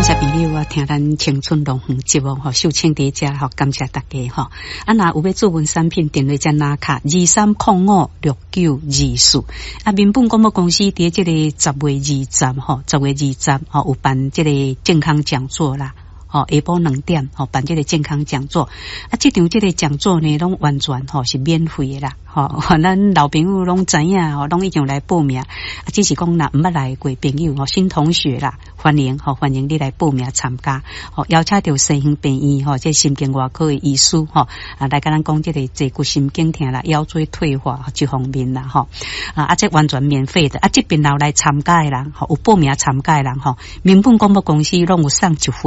谢朋友啊，听咱青春龙凤节目吼，秀清伫遮吼，感谢大家吼。啊，若有要做文产品，电话只拿卡23056924。啊，民本广播公司伫即个10月20吼，10月20吼有办即个健康讲座啦。下晡2点办这个健康讲座，这场这个讲座呢，拢完全是免费的啦，咱老朋友拢知影拢已经来报名，只是讲若毋捌来过朋友新同学啦，欢迎你来报名参加，邀请到西乡病院这神经外科的医师来甲咱讲这个坐骨神经痛啦、腰椎退化这方面啦这完全免费的，这边来参加的人有报名参加的人民本广播公司拢有送一份。